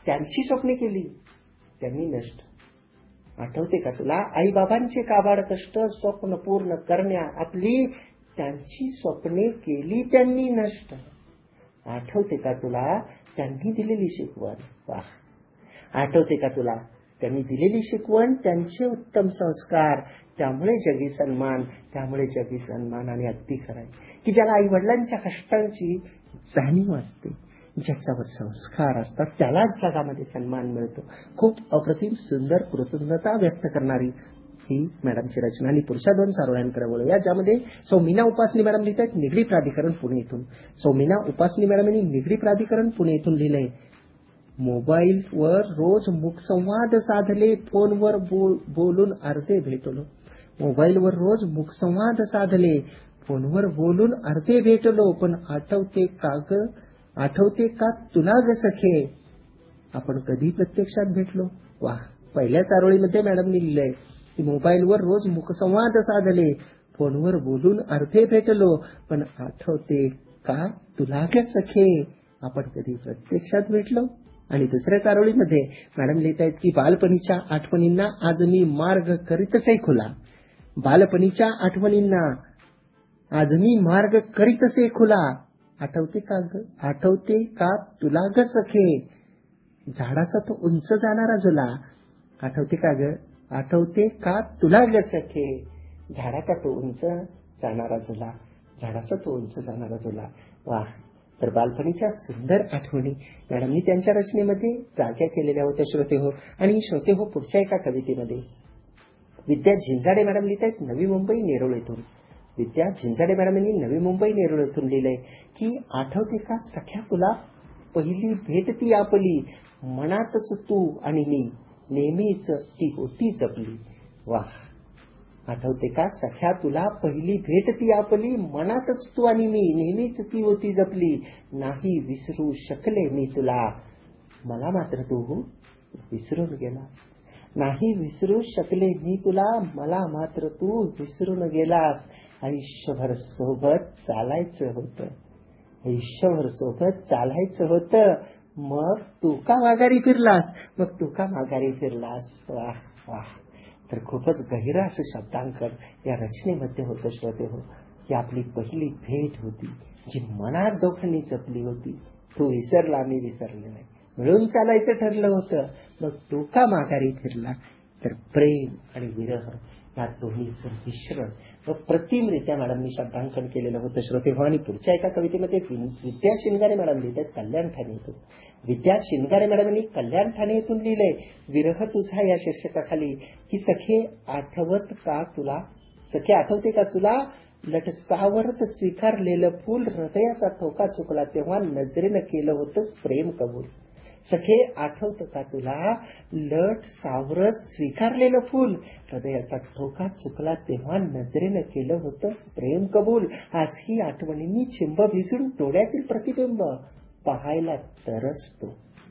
त्यांची स्वप्ने केली, त्यांनी नष्ट. आठवते का तुला? आई बाबांचे काबाड कष्ट स्वप्न पूर्ण करण्या आपली, त्यांची स्वप्ने केली त्यांनी नष्ट. आठवते का तुला त्यांनी दिलेली शिकवण? वाह! आठवते का तुला त्यांनी दिलेली शिकवण, त्यांचे उत्तम संस्कार, त्यामुळे जगी सन्मान, त्यामुळे जगी सन्मान. आणि अगदी खरं आहे की ज्याला आई वडिलांच्या कष्टांची जाणीव असते, ज्याच्यावर संस्कार असतात, त्यालाच जगामध्ये सन्मान मिळतो. खूप अप्रतिम सुंदर कृतज्ञता व्यक्त करणारी ही मॅडमची रचना. आणि पुढच्या 2 चारोळ्यांकडे वळूया, ज्यामध्ये सौमीना उपासनी मॅडम लिहित आहेत निगडी प्राधिकरण पुणे येथून. सौमीना उपासनी मॅडम यांनी निगडी प्राधिकरण पुणे येथून लिहिलंय, मोबाईलवर रोज मुखसंवाद साधले, फोनवर बोलून अर्धे भेटलो. मोबाईलवर रोज मुखसंवाद साधले, फोनवर बोलून अर्धे भेटलो, पण आठवते का तुला ग सखे आपण कधी प्रत्यक्षात भेटलो? वाह! पहिल्या चारोळीमध्ये मॅडमनी लिहिलंय की मोबाईलवर रोज मुखसंवाद साधले, फोनवर बोलून अर्धे भेटलो, पण आठवते का तुला ग सखे आपण कधी प्रत्यक्षात भेटलो? आणि दुसऱ्या चारोळीमध्ये मॅडम लिहित आहेत की बालपणीच्या आठवणींना आज मी मार्ग करीतसे खुला. बालपणीच्या आठवणींना आज मी मार्ग करीतसे खुला. आठवते का तुला ग सखे झाडाचा तो उंच जाणारा झुला. आठवते का ग? आठवते का तुला ग सखे झाडाचा तो उंच जाणारा झुला, झाडाचा तो उंच जाणारा झुला. वाह! तर बालपणीच्या सुंदर आठवणी मॅडमनी त्यांच्या रचनेमध्ये जाग्या केलेल्या होत्या श्रोते हो. आणि श्रोते हो, पुढच्या एका कवितेमध्ये विद्या झिंजाडे मॅडम लिहित आहेत नवी मुंबई नेरुळ येथून. विद्या झिंजाडे मॅडम यांनी नवी मुंबई नेरुळ येथून लिहिलंय की आठवते का सख्या तुला पहिली भेट ती आपली, मनातच तू आणि मी नेहमीच ती होती जपली. वाह! आठवते का सख्या तुला पहिली भेट ती आपली, मनातच तू आणि मी नेहमीच ती होती जपली. नाही विसरू शकले मी तुला, मला मात्र तू विसरून गेला. नाही विसरू शकले मी तुला, मला मात्र तू विसरून गेलास. आयुष्यभर सोबत चालायचं होतं, आयुष्यभर सोबत चालायचं होतं, मग तू का माघारी फिरलास, मग तू का माघारी फिरलास. वाह वाह! तर खूपच गहिरं असं शब्दांकन या रचनेमध्ये होतं श्रोते हो. ही आपली पहिली भेट होती जी मनात दोघांनी जपली होती. तू विसरला, मी विसरले नाही, मिळून चालायचं ठरलं होतं, मग तू का माघारी फिरला. तर प्रेम आणि विरह या दोन्हीचं मिश्रण व प्रतिमरित्या मॅडमनी शब्दांकन केलेलं होतं श्रोते हो. आणि पुढच्या एका कवितेमध्ये विद्या शिनगारे मॅडम लिहितात कल्याण ठाणे येथून. विद्या शिनगारे मॅडमांनी कल्याण ठाणे येथून लिहिलंय विरह तुझा या शीर्षकाखाली की सखे आठवते का तुला लटसावरत स्वीकारलेलं फूल, हृदयाचा ठोका चुकला तेव्हा नजरेनं केलं होतंस प्रेम कबूल. सखे आठवतं का तुला लट सावरत स्वीकारलेलं फूल, हृदयाचा ठोका चुकला तेव्हा नजरेनं केलं होतंस प्रेम कबूल. आज ही आठवणींनी चिंब भिजून डोळ्यातील प्रतिबिंब पाहायला तरसतो.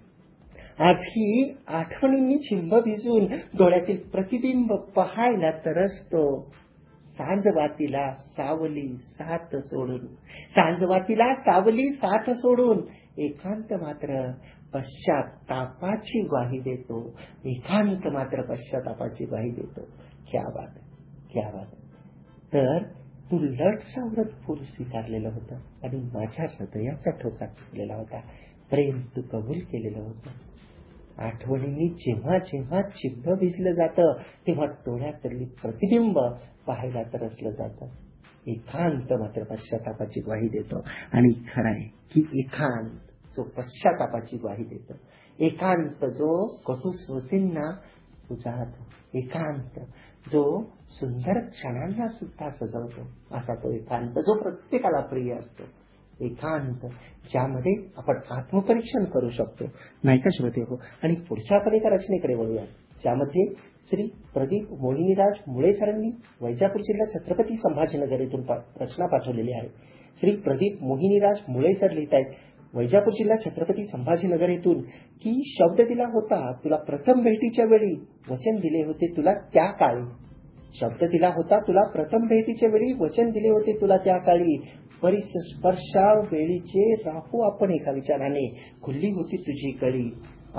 आज ही आठवणींनी चिंब भिजून डोळ्यातील प्रतिबिंब पाहायला तरसतो. सांजवातीला सावली साथ सोडून, सांजवातीला सावली साथ सोडून एकांत मात्र पश्चातापाची ग्वाही देतो, एकांत मात्र पश्चातापाची ग्वाही देतो. क्या बात, क्या बात. तर तू लट सावरत फूल स्वीकारलेलं होतं आणि माझ्या हृदयाचा ठोका चुकलेला होता, प्रेम तू कबूल केलेलं होतं. आठवणींनी जेव्हा जेव्हा चिंब भिजलं जातं तेव्हा डोळ्यातली प्रतिबिंब पाहायला तरसलं जातं. एकांत मात्र पश्चातापाची ग्वाही देतो. आणि खरं आहे की एकांत जो पश्चातापाची ग्वाही देतो, एकांत जो कटू स्मृतींना उजाळतो, एकांत जो सुंदर क्षणांना सुद्धा सजवतो, असा तो एकांत जो प्रत्येकाला प्रिय असतो. एकांत ज्यामध्ये आपण आत्मपरीक्षण करू शकतो, नाही का श्रोते हो. आणि पुढच्या आपण एका रचनेकडे वळूया ज्यामध्ये श्री प्रदीप मोहिनीराज मुळे सरांनी वैजापूर जिल्हा छत्रपती संभाजीनगर येथून रचना पाठवलेली आहे. श्री प्रदीप मोहिनीराज मुळे सर लिहित आहेत वैजापूर जिल्हा छत्रपती संभाजीनगर येथून की शब्द दिला होता तुला प्रथम भेटीच्या वेळी, वचन दिले होते तुला त्या काळी. शब्द दिला होता तुला प्रथम भेटीच्या वेळी, वचन दिले होते तुला त्या काळी. परिस्पर्शा वेळीचे राहू आपण एका विचाराने, खुल्ली होती तुझी कळी.